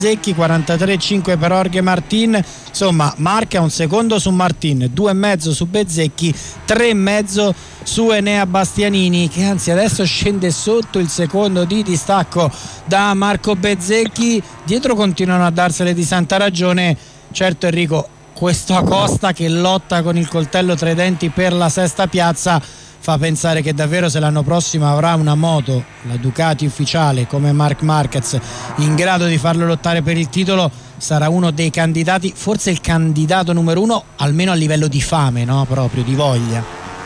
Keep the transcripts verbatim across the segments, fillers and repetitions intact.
Bezzecchi, quarantatré virgola cinque per Jorge Martin. Insomma, marca un secondo su Martin, due e mezzo su Bezzecchi, tre e mezzo su Enea Bastianini, che anzi adesso scende sotto il secondo di distacco da Marco Bezzecchi. Dietro continuano a darsele di santa ragione. Certo, Enrico, questo Acosta che lotta con il coltello tra i denti per la sesta piazza fa pensare che davvero, se l'anno prossimo avrà una moto, la Ducati ufficiale, come Marc Marquez, in grado di farlo lottare per il titolo, sarà uno dei candidati, forse il candidato numero uno, almeno a livello di fame, no? Proprio di voglia.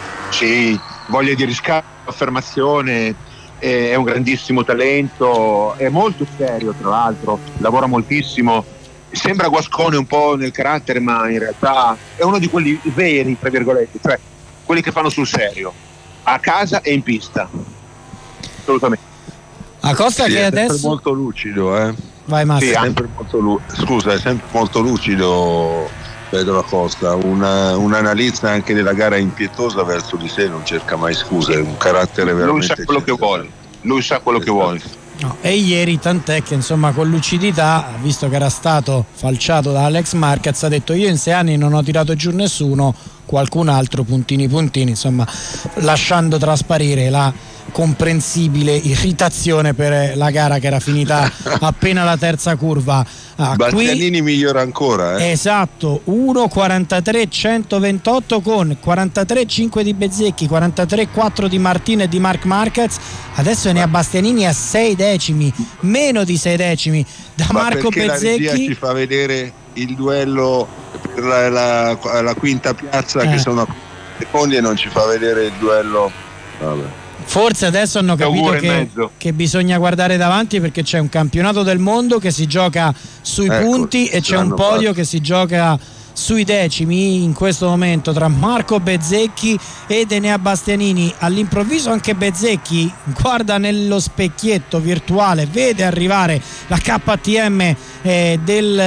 Sì, voglia di riscatto, affermazione, è un grandissimo talento, è molto serio, tra l'altro, lavora moltissimo, sembra guascone un po' nel carattere, ma in realtà è uno di quelli veri, tra virgolette, cioè quelli che fanno sul serio, a casa e in pista, assolutamente. Acosta sì, che è adesso sempre molto lucido, eh. Vai Massimo. Sì, è sempre molto lu- scusa, è sempre molto lucido Pedro Acosta, una, un analista anche della gara impietosa verso di sé, non cerca mai scuse, è un carattere veramente. Lui sa quello che vuole, lui sa quello che vuole. No, e ieri tant'è che insomma con lucidità, visto che era stato falciato da Alex Marquez, ha detto: io in sei anni non ho tirato giù nessuno, qualcun altro, puntini puntini, insomma lasciando trasparire la comprensibile irritazione per la gara che era finita appena la terza curva. Ah, Bastianini qui migliora ancora, eh? Esatto, uno quarantatré centoventotto con quarantatré cinque di Bezzecchi, quarantatré quattro di Martin e di Marc Marquez. Adesso ne ha Bastianini a sei decimi, meno di sei decimi da Ma Marco perché Bezzecchi. La regia ci fa vedere il duello per la, la, la quinta piazza, eh. che sono a secondi, e non ci fa vedere il duello. Vabbè. Forse adesso hanno capito che, che bisogna guardare davanti, perché c'è un campionato del mondo che si gioca sui ecco, punti e c'è un podio fatto. che si gioca sui decimi in questo momento tra Marco Bezzecchi ed Enea Bastianini. All'improvviso anche Bezzecchi guarda nello specchietto virtuale, vede arrivare la K T M eh, del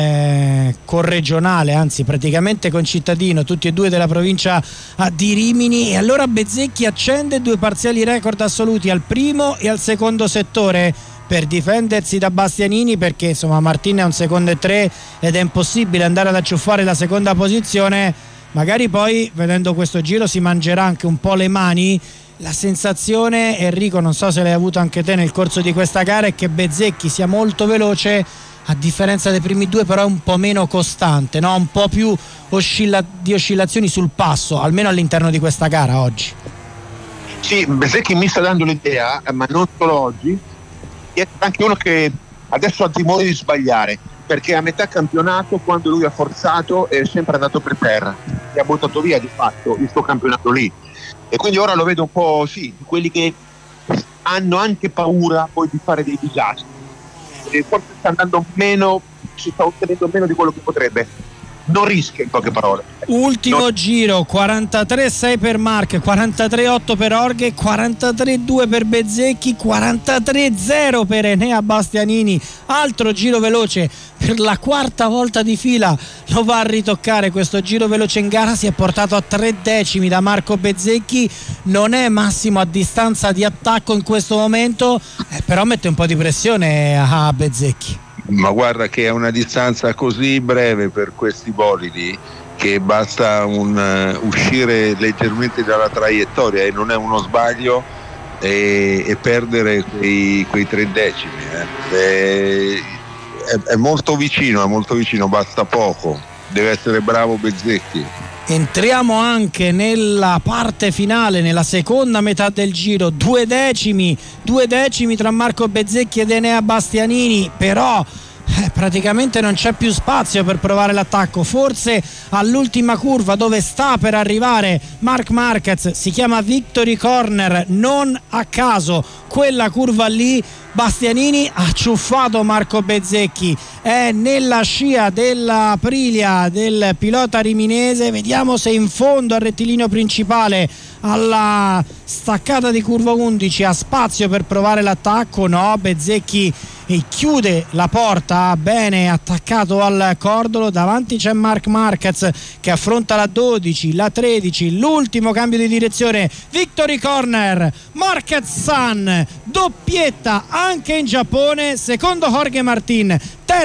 eh, corregionale, anzi praticamente concittadino, tutti e due della provincia di Rimini, e allora Bezzecchi accende due parziali record assoluti al primo e al secondo settore per difendersi da Bastianini, perché insomma Martin è un secondo e tre ed è impossibile andare ad acciuffare la seconda posizione. Magari poi, vedendo questo giro, si mangerà anche un po' le mani. La sensazione, Enrico, non so se l'hai avuto anche te nel corso di questa gara, è che Bezzecchi sia molto veloce, a differenza dei primi due, però è un po' meno costante, no? Un po' più oscilla- di oscillazioni sul passo, almeno all'interno di questa gara oggi. Sì, Bezzecchi mi sta dando l'idea, ma non solo oggi, è anche uno che adesso ha timore di sbagliare, perché a metà campionato, quando lui ha forzato, è sempre andato per terra e ha buttato via di fatto il suo campionato lì, e quindi ora lo vedo un po' sì, di quelli che hanno anche paura poi di fare dei disastri, e forse sta andando meno, si sta ottenendo meno di quello che potrebbe. Non rischia, in poche parole. Ultimo non... giro, quarantatré sei per Marc, quarantatré otto per Jorge, quarantatré due per Bezzecchi, quarantatré zero per Enea Bastianini. Altro giro veloce, per la quarta volta di fila lo va a ritoccare questo giro veloce in gara, si è portato a tre decimi da Marco Bezzecchi, non è massimo a distanza di attacco in questo momento, eh, però mette un po' di pressione a Bezzecchi. Ma guarda che è una distanza così breve per questi bolidi che basta un, uh, uscire leggermente dalla traiettoria, e non è uno sbaglio, e, e perdere quei, quei tre decimi. Eh. È, è molto vicino, è molto vicino, basta poco. Deve essere bravo Bezzecchi. Entriamo anche nella parte finale, nella seconda metà del giro, due decimi, due decimi tra Marco Bezzecchi ed Enea Bastianini, però eh, praticamente non c'è più spazio per provare l'attacco. Forse all'ultima curva, dove sta per arrivare Marc Marquez, si chiama Victory Corner, non a caso quella curva lì, Bastianini ha ciuffato Marco Bezzecchi, è nella scia della Aprilia del pilota riminese. Vediamo se in fondo al rettilineo principale, alla staccata di curva undici, ha spazio per provare l'attacco. No, Bezzecchi chiude la porta, bene attaccato al cordolo. Davanti c'è Marc Marquez che affronta la dodici, la tredici, l'ultimo cambio di direzione, Victory Corner, Marquez-San, doppietta anche in Giappone, secondo Jorge Martin, terzo